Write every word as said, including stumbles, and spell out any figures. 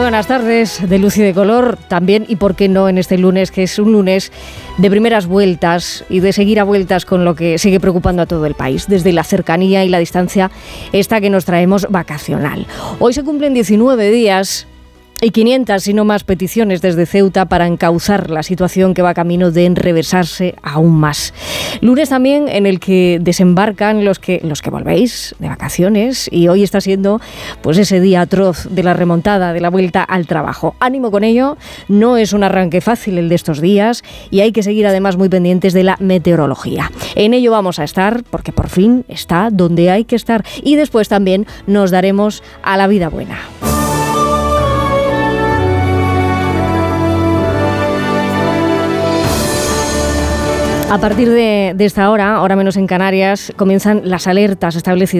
Muy buenas tardes, de luz y de color también, y por qué no en este lunes, que es un lunes de primeras vueltas y de seguir a vueltas con lo que sigue preocupando a todo el país, desde la cercanía y la distancia esta que nos traemos vacacional. Hoy se cumplen diecinueve días y quinientas, si no más, peticiones desde Ceuta para encauzar la situación que va camino de enrevesarse aún más. Lunes también en el que desembarcan los que, los que volvéis de vacaciones, y hoy está siendo pues ese día atroz de la remontada, de la vuelta al trabajo. Ánimo con ello, no es un arranque fácil el de estos días y hay que seguir además muy pendientes de la meteorología. En ello vamos a estar porque por fin está donde hay que estar, y después también nos daremos a la vida buena. A partir de, de esta hora, hora menos en Canarias, comienzan las alertas establecidas